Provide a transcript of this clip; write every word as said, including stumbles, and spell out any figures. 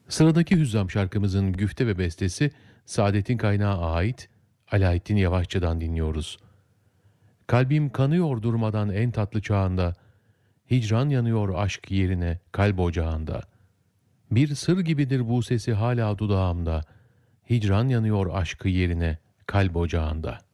Sıradaki Hüzzam şarkımızın güfte ve bestesi Saadet'in Kaynağı'na ait Alaaddin Yavaşçı'dan dinliyoruz. Kalbim kanıyor durmadan en tatlı çağında, hicran yanıyor aşk yerine kalp ocağında. Bir sır gibidir bu sesi hala dudağımda, hicran yanıyor aşkı yerine kalp ocağında.